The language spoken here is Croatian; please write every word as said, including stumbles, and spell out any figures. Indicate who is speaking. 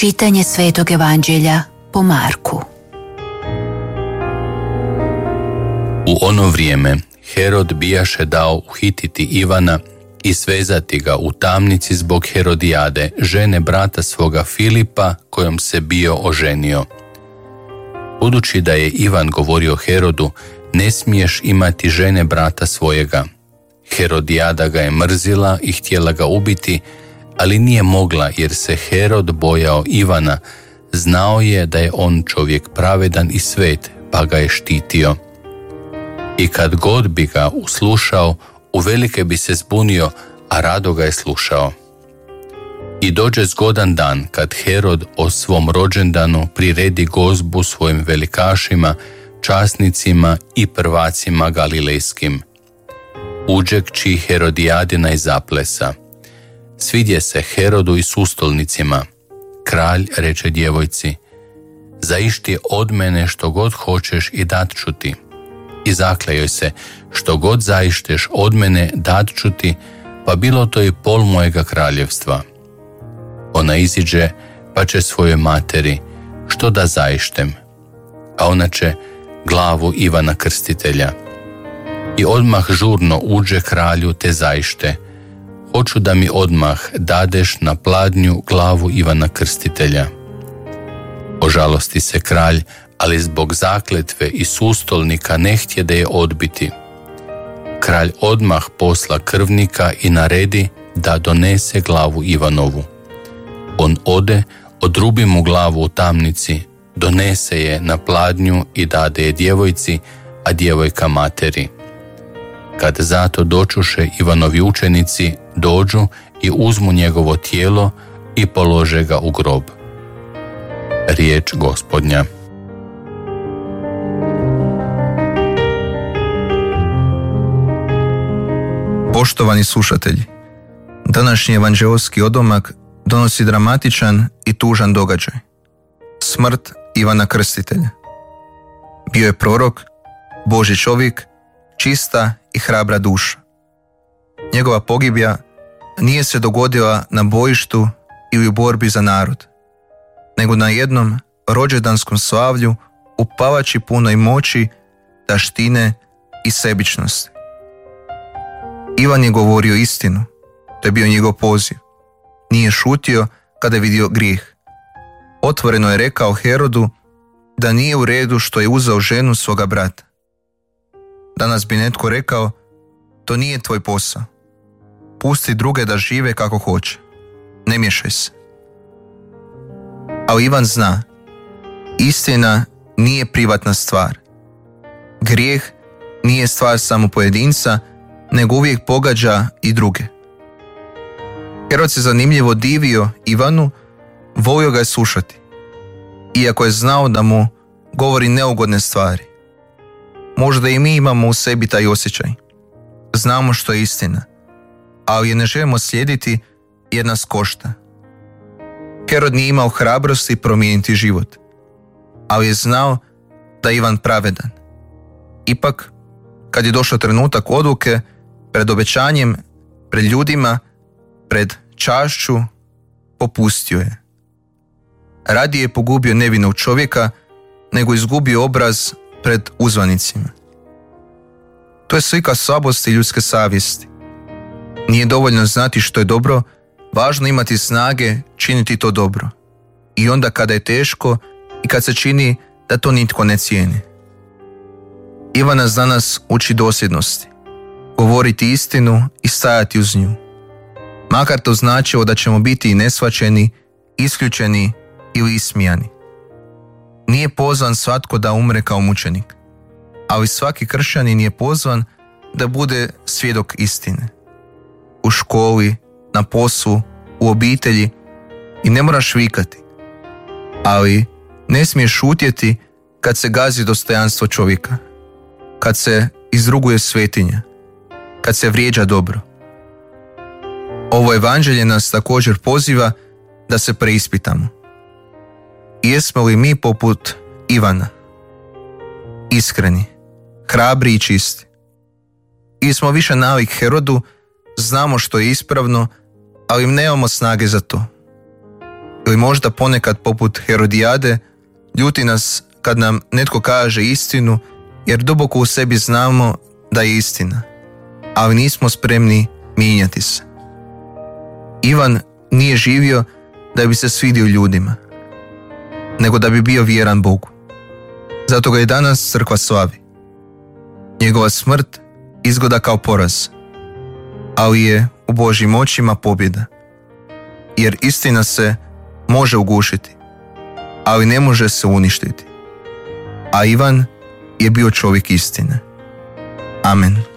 Speaker 1: Čitanje Svetog Evanđelja po Marku.
Speaker 2: U ono vrijeme Herod bijaše dao uhititi Ivana i svezati ga u tamnici zbog Herodijade, žene brata svoga Filipa, kojom se bio oženio. Budući da je Ivan govorio Herodu, ne smiješ imati žene brata svojega. Herodijada ga je mrzila i htjela ga ubiti, ali nije mogla jer se Herod bojao Ivana, znao je da je on čovjek pravedan i svet, pa ga je štitio. I kad god bi ga uslušao, uvelike bi se zbunio, a rado ga je slušao. I dođe zgodan dan kad Herod o svom rođendanu priredi gozbu svojim velikašima, časnicima i prvacima galilejskim. Uđe kći Herodijadina i zaplesa. Svidje se Herodu i sustolnicima. Kralj reče djevojci: zaišti od mene što god hoćeš i dat ću ti. I zakle joj se: što god zaišteš od mene dat ću ti, pa bilo to i pol mojega kraljevstva. Ona iziđe, pa će svojoj materi: što da zaištem? A ona će: glavu Ivana Krstitelja. I odmah žurno uđe kralju te zaište: hoću da mi odmah dadeš na pladnju glavu Ivana Krstitelja. Ožalosti se kralj, ali zbog zakletve i sustolnika ne htje da je odbiti. Kralj odmah posla krvnika i naredi da donese glavu Ivanovu. On ode, odrubi mu glavu u tamnici, donese je na pladnju i dade je djevojci, a djevojka materi. Kad zato dočuše Ivanovi učenici, dođu i uzmu njegovo tijelo i polože ga u grob. Riječ Gospodnja.
Speaker 3: Poštovani slušatelji, današnji evanđeoski odlomak donosi dramatičan i tužan događaj. Smrt Ivana Krstitelja. Bio je prorok, Božji čovjek, čista i hrabra duša. Njegova pogibija nije se dogodila na bojištu ili u borbi za narod, nego na jednom rođendanskom slavlju u palači punoj moći, taštine i sebičnosti. Ivan je govorio istinu, to je bio njegov poziv. Nije šutio kada je vidio grijeh. Otvoreno je rekao Herodu da nije u redu što je uzeo ženu svoga brata. Danas bi netko rekao: to nije tvoj posao. Pusti druge da žive kako hoće. Ne miješaj se. Ali Ivan zna, istina nije privatna stvar. Grijeh nije stvar samo pojedinca, nego uvijek pogađa i druge. Herod se zanimljivo divio Ivanu, volio ga je slušati, iako je znao da mu govori neugodne stvari. Možda i mi imamo u sebi taj osjećaj. Znamo što je istina, ali je ne želimo slijediti jer nas košta. Herod nije imao hrabrosti promijeniti život, ali je znao da je Ivan pravedan. Ipak, kad je došao trenutak odluke, pred obećanjem, pred ljudima, pred čašću, popustio je. Radije je pogubio nevinog čovjeka, nego izgubio obraz pred uzvanicima. To je slika slabosti ljudske savjesti. Nije dovoljno znati što je dobro, važno imati snage činiti to dobro. I onda kada je teško i kad se čini da to nitko ne cijeni. Ivan nas danas uči dosljednosti, govoriti istinu i stajati uz nju. Makar to značilo da ćemo biti neshvaćeni, isključeni ili ismijani. Nije pozvan svatko da umre kao mučenik, ali svaki kršćanin je pozvan da bude svjedok istine. U školi, na poslu, u obitelji, i ne moraš vikati, ali ne smiješ šutjeti kad se gazi dostojanstvo čovjeka, kad se izruguje svetinja, kad se vrijeđa dobro. Ovo evanđelje nas također poziva da se preispitamo. Jesmo li mi poput Ivana? Iskreni, hrabri i čisti. Ili smo više nalik Herodu, znamo što je ispravno, ali nemamo snage za to. Ili možda ponekad poput Herodijade ljuti nas kad nam netko kaže istinu, jer duboko u sebi znamo da je istina, ali nismo spremni mijenjati se. Ivan nije živio da bi se svidio ljudima, nego da bi bio vjeran Bogu. Zato ga i danas crkva slavi. Njegova smrt izgleda kao poraz, ali je u Božjim očima pobjeda, jer istina se može ugušiti, ali ne može se uništiti. A Ivan je bio čovjek istine. Amen.